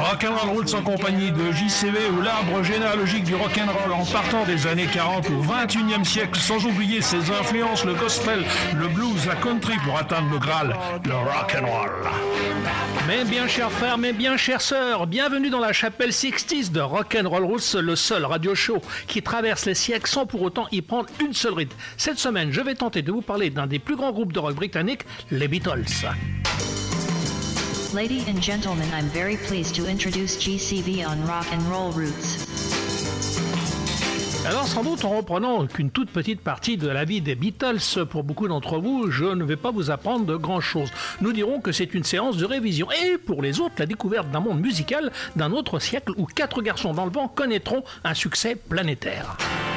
Rock'n'Roll Roots en compagnie de JCV ou l'arbre généalogique du rock'n'roll en partant des années 40 au 21e siècle, sans oublier ses influences, le gospel, le blues, la country pour atteindre le Graal, le rock'n'roll. Mes bien chers frères, mes bien chères sœurs, bienvenue dans la chapelle 60s de Rock'n'Roll Roots, le seul radio show qui traverse les siècles sans pour autant y prendre une seule ride. Cette semaine, je vais tenter de vous parler d'un des plus grands groupes de rock britanniques, les Beatles. Ladies and gentlemen, I'm very pleased to introduce GCV on Rock'n'Roll Roots. Alors sans doute en reprenant qu'une toute petite partie de la vie des Beatles, pour beaucoup d'entre vous, je ne vais pas vous apprendre de grand chose. Nous dirons que c'est une séance de révision. Et pour les autres, la découverte d'un monde musical d'un autre siècle où 4 garçons dans le vent connaîtront un succès planétaire.